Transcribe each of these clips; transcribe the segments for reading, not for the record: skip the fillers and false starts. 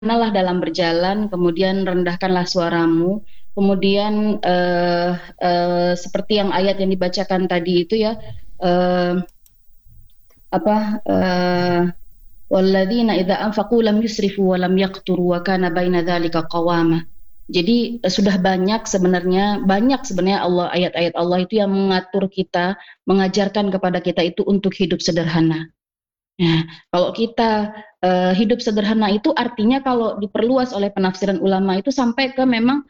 sederhanalah dalam berjalan, kemudian rendahkanlah suaramu, kemudian seperti yang ayat yang dibacakan tadi itu ya, eh, apa walladzina idza anfaqu lam yusrifu wa lam yaqturu wa kana baina dzalika qawama. Jadi banyak sebenarnya Allah ayat-ayat Allah itu yang mengatur kita, mengajarkan kepada kita itu untuk hidup sederhana. Nah, kalau kita hidup sederhana itu artinya kalau diperluas oleh penafsiran ulama itu sampai ke memang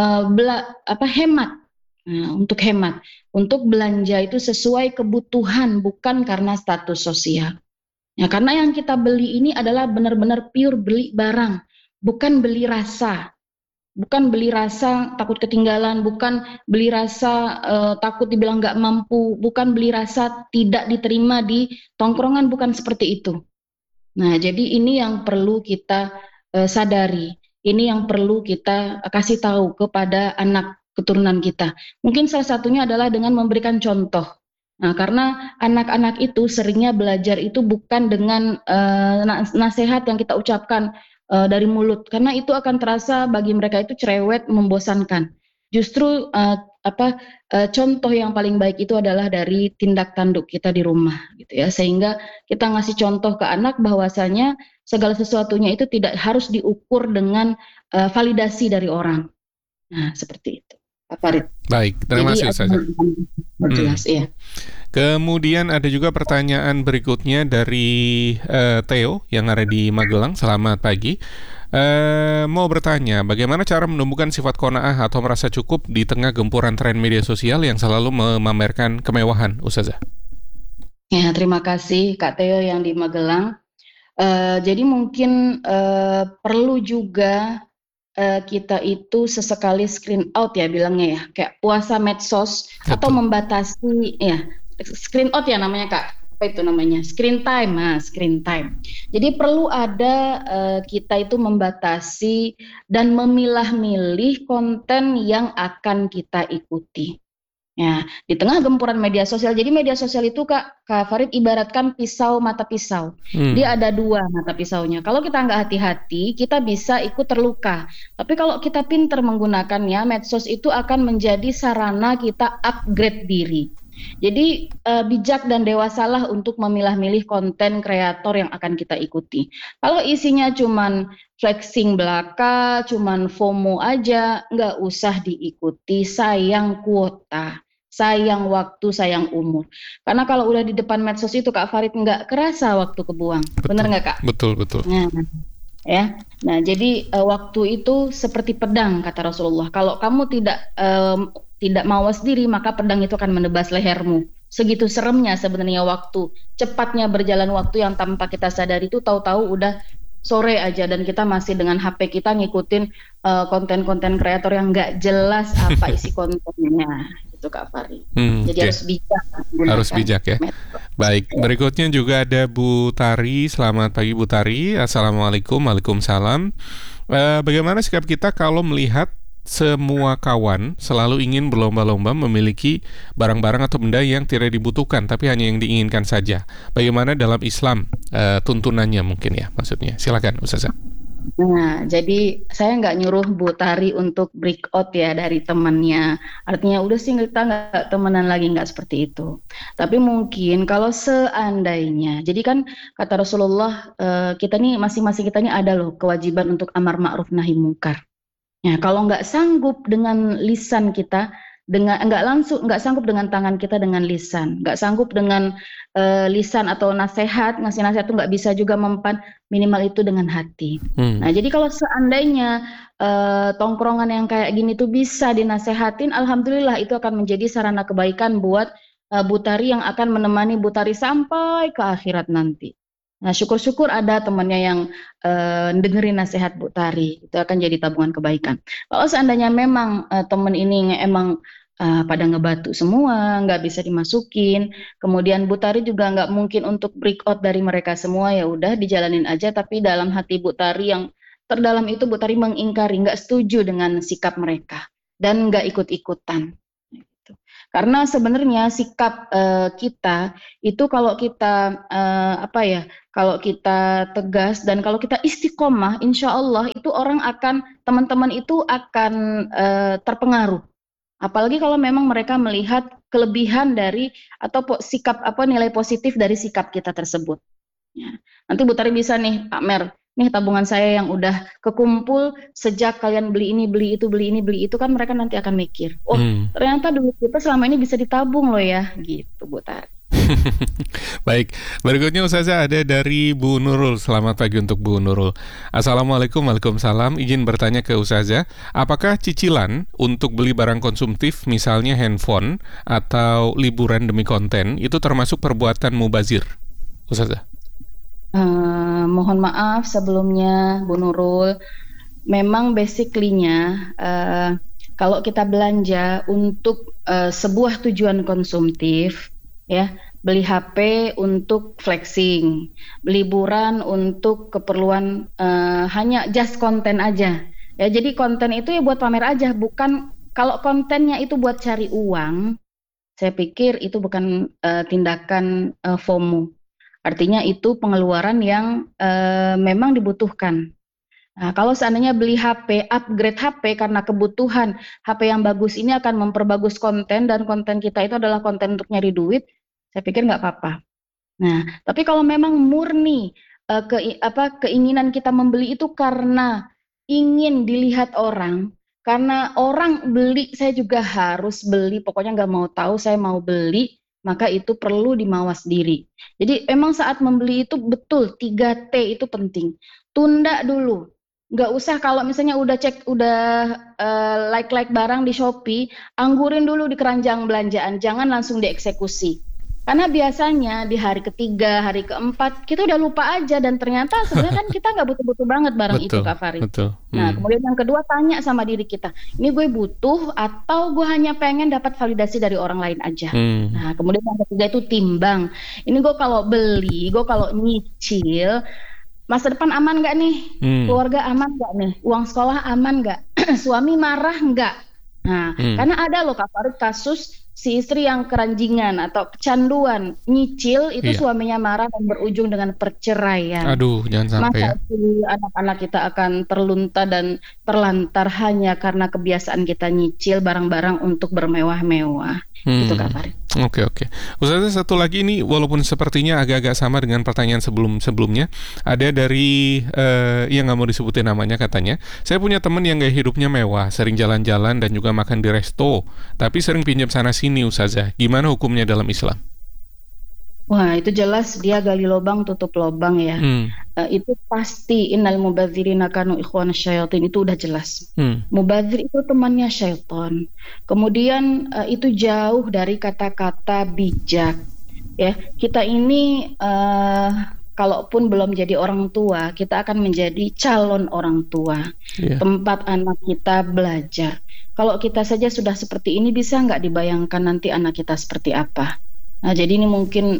hemat. Nah, untuk hemat, untuk belanja itu sesuai kebutuhan bukan karena status sosial. Ya, karena yang kita beli ini adalah benar-benar pure beli barang, bukan beli rasa. Bukan beli rasa takut ketinggalan, bukan beli rasa takut dibilang nggak mampu, bukan beli rasa tidak diterima di tongkrongan, bukan seperti itu. Nah, jadi ini yang perlu kita sadari. Ini yang perlu kita kasih tahu kepada anak keturunan kita. Mungkin salah satunya adalah dengan memberikan contoh. Nah, karena anak-anak itu seringnya belajar itu bukan dengan nasihat yang kita ucapkan dari mulut, karena itu akan terasa bagi mereka itu cerewet, membosankan. Justru contoh yang paling baik itu adalah dari tindak tanduk kita di rumah, gitu ya. Sehingga kita ngasih contoh ke anak bahwasanya segala sesuatunya itu tidak harus diukur dengan validasi dari orang. Nah, seperti itu, Pak Farid. Baik, terima Jadi kasih Ustazah. Hmm. jelas ya. Kemudian ada juga pertanyaan berikutnya dari Theo yang ada di Magelang. Selamat pagi. Mau bertanya, bagaimana cara menumbuhkan sifat qanaah atau merasa cukup di tengah gempuran tren media sosial yang selalu memamerkan kemewahan, Ustazah? Ya, terima kasih Kak Theo yang di Magelang. Jadi mungkin perlu juga kita itu sesekali screen out ya bilangnya ya, kayak puasa medsos atau Betul. membatasi ya, screen out ya namanya Kak. Apa itu namanya? Screen time. Nah, screen time. Jadi perlu ada kita itu membatasi dan memilah-milih konten yang akan kita ikuti. Ya, di tengah gempuran media sosial. Jadi media sosial itu Kak Farid ibaratkan pisau mata pisau. Dia Hmm. ada dua mata pisaunya. Kalau kita nggak hati-hati, kita bisa ikut terluka. Tapi kalau kita pintar menggunakannya, medsos itu akan menjadi sarana kita upgrade diri. Jadi bijak dan dewasalah untuk memilah-milih konten kreator yang akan kita ikuti. Kalau isinya cuman flexing belaka, cuman FOMO aja, nggak usah diikuti, sayang kuota, sayang waktu, sayang umur. Karena kalau udah di depan medsos itu Kak Farid nggak kerasa waktu kebuang. Bener Betul, nggak Kak? betul, betul. Nah, ya. Nah, jadi waktu itu seperti pedang kata Rasulullah. Kalau kamu tidak mawas diri, maka pedang itu akan menebas lehermu. Segitu seremnya sebenarnya waktu. Cepatnya berjalan waktu yang tanpa kita sadari itu tahu-tahu udah sore aja dan kita masih dengan HP kita ngikutin konten-konten kreator yang nggak jelas apa isi kontennya. Itu Kak Fari. Jadi Oke. harus bijak Harus menggunakan bijak ya. medsos. Baik, berikutnya juga ada Bu Tari. Selamat pagi Bu Tari. Assalamualaikum. Waalaikumsalam. Bagaimana sikap kita kalau melihat semua kawan selalu ingin berlomba-lomba memiliki barang-barang atau benda yang tidak dibutuhkan, tapi hanya yang diinginkan saja. Bagaimana dalam Islam tuntunannya mungkin ya maksudnya. Silakan Ustazah. Nah, jadi saya nggak nyuruh Bu Tari untuk break out ya dari temannya. Artinya udah sih kita nggak temenan lagi, nggak seperti itu. Tapi mungkin kalau seandainya, jadi kan kata Rasulullah, kita nih masing-masing kita nih ada loh kewajiban untuk amar ma'ruf nahi mungkar. Ya, kalau nggak sanggup dengan lisan kita, dengan nggak sanggup dengan tangan kita dengan lisan, nggak sanggup dengan lisan atau nasihat, ngasih nasihat itu nggak bisa juga mempan, minimal itu dengan hati. Hmm. Nah, jadi kalau seandainya tongkrongan yang kayak gini tuh bisa dinasehatin, alhamdulillah itu akan menjadi sarana kebaikan buat Butari yang akan menemani Butari sampai ke akhirat nanti. Nah, syukur-syukur ada temannya yang dengerin nasihat Bu Tari, itu akan jadi tabungan kebaikan. Kalau seandainya memang teman ini emang pada ngebatu semua, nggak bisa dimasukin, kemudian Bu Tari juga nggak mungkin untuk break out dari mereka semua, ya udah dijalanin aja. Tapi dalam hati Bu Tari yang terdalam itu Bu Tari mengingkari, nggak setuju dengan sikap mereka dan nggak ikut-ikutan. gitu. Karena sebenarnya sikap kita itu kalau kita kalau kita tegas dan kalau kita istiqomah, insya Allah itu teman-teman itu akan terpengaruh. Apalagi kalau memang mereka melihat kelebihan dari atau nilai positif dari sikap kita tersebut. Ya. Nanti Bu Tari bisa nih pamer, nih tabungan saya yang udah kekumpul sejak kalian beli ini, beli itu, beli ini, beli itu, kan mereka nanti akan mikir, oh ternyata dulu kita selama ini bisa ditabung loh ya, gitu Bu Tari. Baik, berikutnya Ustazah ada dari Bu Nurul. Selamat pagi untuk Bu Nurul. Assalamualaikum, waalaikumsalam. Izin bertanya ke Ustazah, apakah cicilan untuk beli barang konsumtif, misalnya handphone atau liburan demi konten, itu termasuk perbuatan mubazir, Ustazah? Mohon maaf sebelumnya Bu Nurul, memang basically-nya kalau kita belanja untuk sebuah tujuan konsumtif, ya, beli HP untuk flexing, liburan untuk keperluan hanya just konten aja. Ya, jadi konten itu ya buat pamer aja, bukan kalau kontennya itu buat cari uang, saya pikir itu bukan tindakan FOMO. Artinya itu pengeluaran yang memang dibutuhkan. Nah, kalau seandainya beli HP, upgrade HP karena kebutuhan, HP yang bagus ini akan memperbagus konten dan konten kita itu adalah konten untuk nyari duit, saya pikir nggak apa-apa. Nah, tapi kalau memang murni keinginan kita membeli itu karena ingin dilihat orang, karena orang beli, saya juga harus beli, pokoknya nggak mau tahu, saya mau beli, maka itu perlu dimawas diri. Jadi emang saat membeli itu betul 3T itu penting. Tunda dulu. Nggak usah kalau misalnya udah like barang di Shopee, anggurin dulu di keranjang belanjaan, jangan langsung dieksekusi. Karena biasanya di hari ketiga, hari keempat, kita udah lupa aja dan ternyata sebenarnya kan kita nggak butuh-butuh banget barang itu, Betul, Kak Farid. betul. Nah, kemudian yang kedua tanya sama diri kita, ini gue butuh atau gue hanya pengen dapat validasi dari orang lain aja. Nah, kemudian yang ketiga itu timbang. Ini gue kalau beli, gue kalau nyicil, masa depan aman nggak nih? Keluarga aman nggak nih? Uang sekolah aman nggak? Suami marah nggak? Nah, karena ada loh Kak Farid kasus si istri yang keranjingan atau kecanduan nyicil itu Iya. suaminya marah dan berujung dengan perceraian. Aduh, jangan sampai ya. Masa sih anak-anak kita akan terlunta dan terlantar hanya karena kebiasaan kita nyicil barang-barang untuk bermewah-mewah. Itu Kak Farid. Oke. Ustazah, satu lagi ini walaupun sepertinya agak-agak sama dengan pertanyaan sebelumnya. Ada dari yang nggak mau disebutin namanya katanya. Saya punya teman yang gaya hidupnya mewah, sering jalan-jalan dan juga makan di resto, tapi sering pinjam sana sini, Ustazah. Gimana hukumnya dalam Islam? Wah, itu jelas dia gali lubang tutup lubang ya. Itu pasti innal mubadzirina kanu ikhwan syaitin, itu udah jelas. Mubadzir itu temannya syaitan. Kemudian itu jauh dari kata-kata bijak. Ya, kita ini kalaupun belum jadi orang tua, kita akan menjadi calon orang tua. Tempat anak kita belajar. Kalau kita saja sudah seperti ini, bisa nggak dibayangkan nanti anak kita seperti apa? Nah, jadi ini mungkin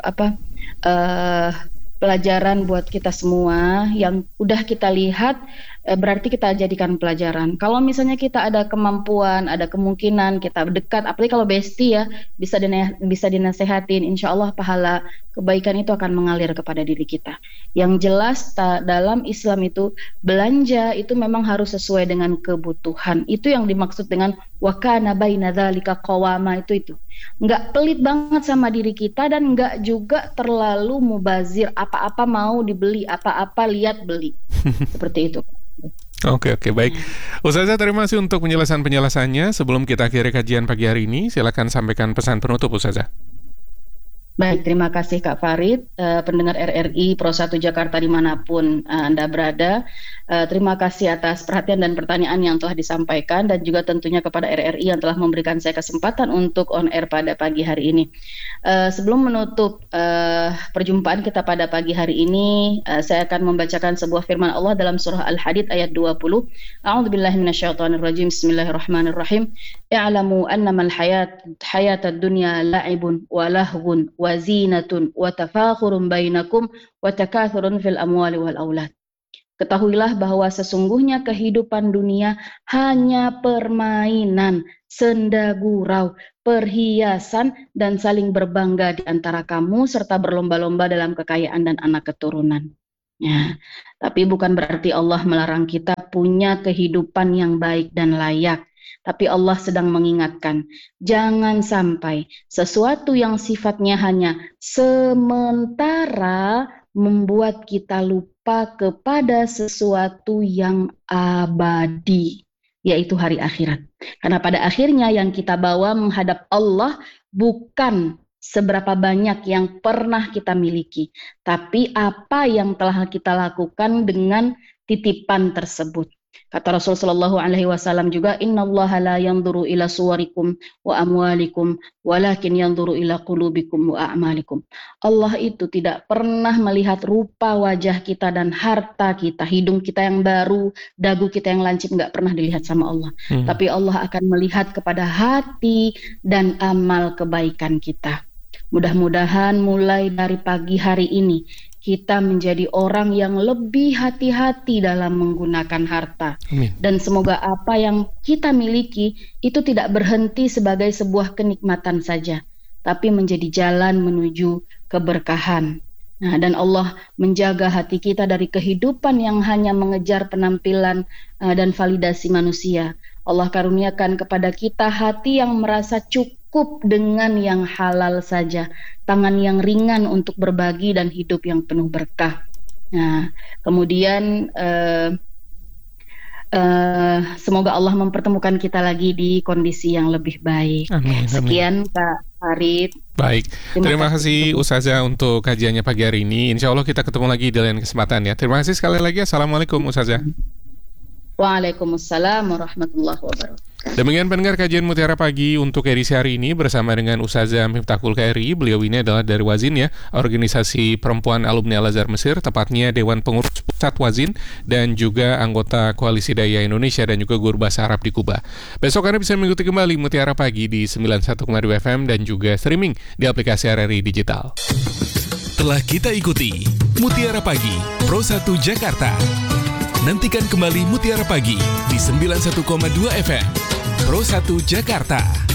pelajaran buat kita semua yang udah kita lihat, berarti kita jadikan pelajaran. Kalau misalnya kita ada kemampuan, ada kemungkinan kita dekat, apalagi kalau bestie ya, bisa dinasehatin, insya Allah pahala kebaikan itu akan mengalir kepada diri kita. Yang jelas dalam Islam itu belanja itu memang harus sesuai dengan kebutuhan. Itu yang dimaksud dengan wa kana baina dzalika qawama, itu. Nggak pelit banget sama diri kita dan nggak juga terlalu mubazir, apa-apa mau dibeli, apa-apa lihat beli. Seperti itu. Oke, baik. Ustazah, terima kasih untuk penjelasannya. Sebelum kita akhiri kajian pagi hari ini, silakan sampaikan pesan penutup, Ustazah. Baik, terima kasih Kak Farid, pendengar RRI Pro 1 Jakarta dimanapun Anda berada. Terima kasih atas perhatian dan pertanyaan yang telah disampaikan dan juga tentunya kepada RRI yang telah memberikan saya kesempatan untuk on air pada pagi hari ini. Sebelum menutup perjumpaan kita pada pagi hari ini, saya akan membacakan sebuah firman Allah dalam surah Al-Hadid ayat 20. A'udzubillahi minasyaitonirrajim. Bismillahirrahmanirrahim. I'lamu annamal hayatad dunya la'ibun wa lahwun wa zinatun wa tafakhurun bainakum wa takathurun fil amwali wal aulad. Ketahuilah bahwa sesungguhnya kehidupan dunia hanya permainan, senda gurau, perhiasan, dan saling berbangga di antara kamu, serta berlomba-lomba dalam kekayaan dan anak keturunan. Ya, tapi bukan berarti Allah melarang kita punya kehidupan yang baik dan layak. Tapi Allah sedang mengingatkan, jangan sampai sesuatu yang sifatnya hanya sementara membuat kita lupa kepada sesuatu yang abadi, yaitu hari akhirat. Karena pada akhirnya yang kita bawa menghadap Allah bukan seberapa banyak yang pernah kita miliki, tapi apa yang telah kita lakukan dengan titipan tersebut. Kata Rasul Shallallahu Alaihi Wasallam juga, Innallaha la yanzuru ila suwarikum wa amwalikum, walakin yanzuru ila qulubikum wa a'malikum. Allah itu tidak pernah melihat rupa wajah kita dan harta kita, hidung kita yang baru, dagu kita yang lancip, nggak pernah dilihat sama Allah. Tapi Allah akan melihat kepada hati dan amal kebaikan kita. Mudah-mudahan mulai dari pagi hari ini kita menjadi orang yang lebih hati-hati dalam menggunakan harta. Amin. Dan semoga apa yang kita miliki itu tidak berhenti sebagai sebuah kenikmatan saja, tapi menjadi jalan menuju keberkahan. Nah, dan Allah menjaga hati kita dari kehidupan yang hanya mengejar penampilan dan validasi manusia. Allah karuniakan kepada kita hati yang merasa cukup dengan yang halal saja, tangan yang ringan untuk berbagi, dan hidup yang penuh berkah. Nah, kemudian semoga Allah mempertemukan kita lagi di kondisi yang lebih baik. Amin. Sekian Kak Farid. Baik, terima kasih Ustazah untuk kajiannya pagi hari ini. Insya Allah kita ketemu lagi di lain kesempatan ya. Terima kasih sekali lagi. Assalamualaikum Ustazah. Waalaikumsalam warahmatullahi wabarakatuh. Demikian pendengar kajian Mutiara Pagi untuk edisi hari ini bersama dengan Ustazah Miftahul Khairi. Beliau ini adalah dari Wazin ya, organisasi perempuan alumni Al-Azhar Mesir, tepatnya Dewan Pengurus Pusat Wazin, dan juga anggota Koalisi Daya Indonesia dan juga guru bahasa Arab di Kuba. Besok Anda bisa mengikuti kembali Mutiara Pagi di 91,2 FM dan juga streaming di aplikasi RRI Digital. Telah kita ikuti Mutiara Pagi Pro 1 Jakarta. Nantikan kembali Mutiara Pagi di 91,2 FM Pro 1 Jakarta.